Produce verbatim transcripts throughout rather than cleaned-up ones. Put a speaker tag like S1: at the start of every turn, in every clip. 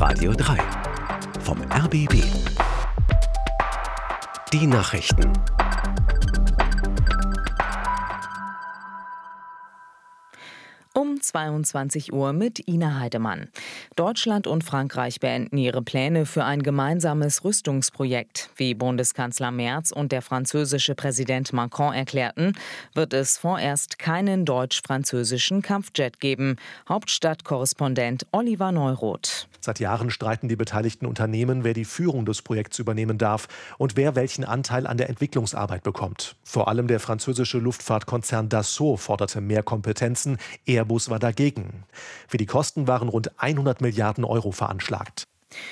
S1: Radio drei. Vom R B B. Die Nachrichten.
S2: Um zweiundzwanzig Uhr mit Ina Heidemann. Deutschland und Frankreich beenden ihre Pläne für ein gemeinsames Rüstungsprojekt. Wie Bundeskanzler Merz und der französische Präsident Macron erklärten, wird es vorerst keinen deutsch-französischen Kampfjet geben. Hauptstadtkorrespondent Oliver Neuroth.
S3: Seit Jahren streiten die beteiligten Unternehmen, wer die Führung des Projekts übernehmen darf und wer welchen Anteil an der Entwicklungsarbeit bekommt. Vor allem der französische Luftfahrtkonzern Dassault forderte mehr Kompetenzen. Airbus war dagegen. Für die Kosten waren rund hundert Milliarden Euro veranschlagt.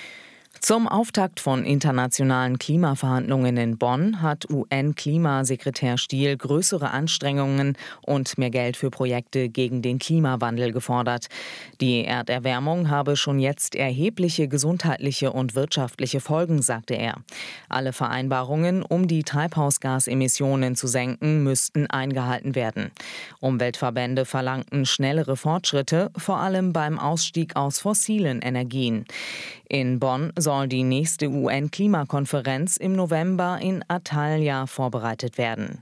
S2: Zum Auftakt von internationalen Klimaverhandlungen in Bonn hat U N-Klimasekretär Stiel größere Anstrengungen und mehr Geld für Projekte gegen den Klimawandel gefordert. Die Erderwärmung habe schon jetzt erhebliche gesundheitliche und wirtschaftliche Folgen, sagte er. Alle Vereinbarungen, um die Treibhausgasemissionen zu senken, müssten eingehalten werden. Umweltverbände verlangten schnellere Fortschritte, vor allem beim Ausstieg aus fossilen Energien. In Bonn soll die nächste U N-Klimakonferenz im November in Antalya vorbereitet werden.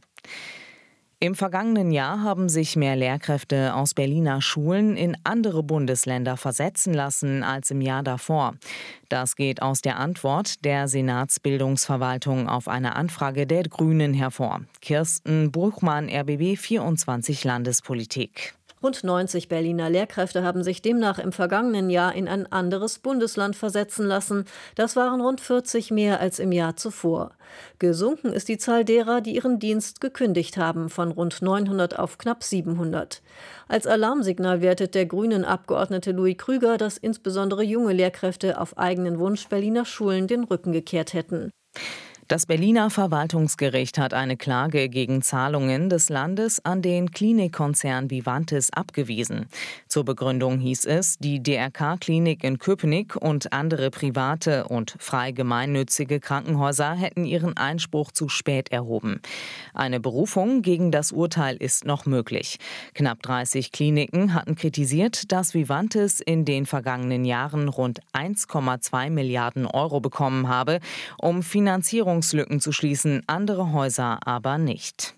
S2: Im vergangenen Jahr haben sich mehr Lehrkräfte aus Berliner Schulen in andere Bundesländer versetzen lassen als im Jahr davor. Das geht aus der Antwort der Senatsbildungsverwaltung auf eine Anfrage der Grünen hervor. Kirsten Buchmann, R B B vierundzwanzig Landespolitik.
S4: Rund neunzig Berliner Lehrkräfte haben sich demnach im vergangenen Jahr in ein anderes Bundesland versetzen lassen. Das waren rund vierzig mehr als im Jahr zuvor. Gesunken ist die Zahl derer, die ihren Dienst gekündigt haben, von rund neunhundert auf knapp siebenhundert. Als Alarmsignal wertet der Grünen-Abgeordnete Louis Krüger, dass insbesondere junge Lehrkräfte auf eigenen Wunsch Berliner Schulen den Rücken gekehrt hätten.
S2: Das Berliner Verwaltungsgericht hat eine Klage gegen Zahlungen des Landes an den Klinikkonzern Vivantes abgewiesen. Zur Begründung hieß es, die D R K-Klinik in Köpenick und andere private und frei gemeinnützige Krankenhäuser hätten ihren Einspruch zu spät erhoben. Eine Berufung gegen das Urteil ist noch möglich. Knapp dreißig Kliniken hatten kritisiert, dass Vivantes in den vergangenen Jahren rund eins Komma zwei Milliarden Euro bekommen habe, um Finanzierung Lücken zu schließen, andere Häuser aber nicht.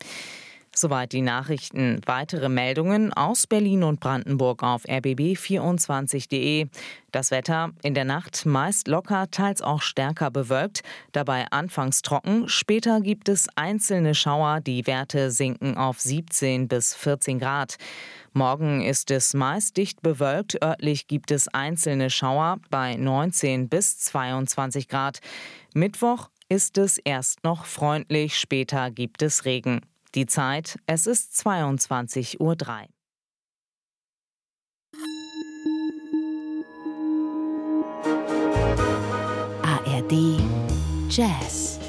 S2: Soweit die Nachrichten. Weitere Meldungen aus Berlin und Brandenburg auf r b b vierundzwanzig punkt de. Das Wetter in der Nacht meist locker, teils auch stärker bewölkt, dabei anfangs trocken. Später gibt es einzelne Schauer, die Werte sinken auf siebzehn bis vierzehn Grad. Morgen ist es meist dicht bewölkt, örtlich gibt es einzelne Schauer bei neunzehn bis zweiundzwanzig Grad. Mittwoch ist es erst noch freundlich, später gibt es Regen. Die Zeit, es ist zweiundzwanzig Uhr drei.
S5: A R D Jazz.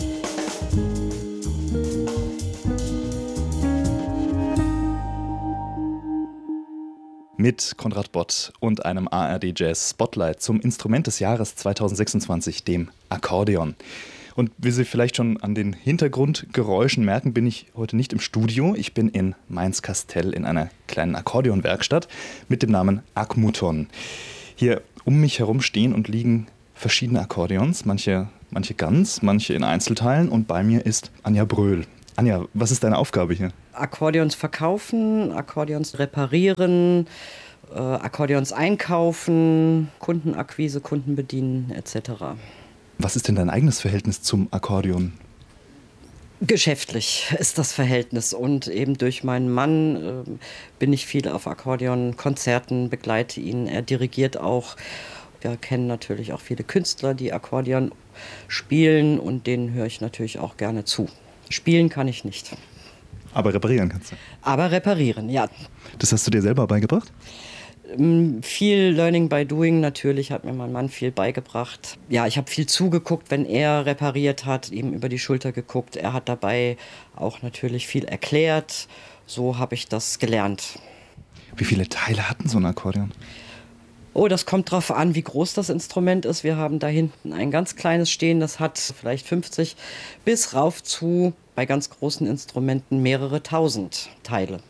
S6: Mit Konrad Bott und einem A R D Jazz Spotlight zum Instrument des Jahres zweitausendsechsundzwanzig, dem Akkordeon. Und wie Sie vielleicht schon an den Hintergrundgeräuschen merken, bin ich heute nicht im Studio. Ich bin in Mainz-Kastell in einer kleinen Akkordeonwerkstatt mit dem Namen Akmuton. Hier um mich herum stehen und liegen verschiedene Akkordeons, manche, manche ganz, manche in Einzelteilen. Und bei mir ist Anja Bröhl. Anja, was ist deine Aufgabe hier?
S7: Akkordeons verkaufen, Akkordeons reparieren, äh, Akkordeons einkaufen, Kundenakquise, Kunden bedienen et cetera.
S6: Was ist denn dein eigenes Verhältnis zum Akkordeon?
S7: Geschäftlich ist das Verhältnis und eben durch meinen Mann äh, bin ich viel auf Akkordeon-Konzerten, begleite ihn, er dirigiert auch. Wir kennen natürlich auch viele Künstler, die Akkordeon spielen und denen höre ich natürlich auch gerne zu. Spielen kann ich nicht.
S6: Aber reparieren kannst du?
S7: Aber reparieren, ja.
S6: Das hast du dir selber beigebracht?
S7: Viel Learning by Doing natürlich, hat mir mein Mann viel beigebracht. Ja, ich habe viel zugeguckt, wenn er repariert hat, ihm über die Schulter geguckt. Er hat dabei auch natürlich viel erklärt. So habe ich das gelernt.
S6: Wie viele Teile hat denn so ein Akkordeon?
S7: Oh, das kommt drauf an, wie groß das Instrument ist. Wir haben da hinten ein ganz kleines stehen, das hat vielleicht fünfzig bis rauf zu, bei ganz großen Instrumenten mehrere tausend Teile.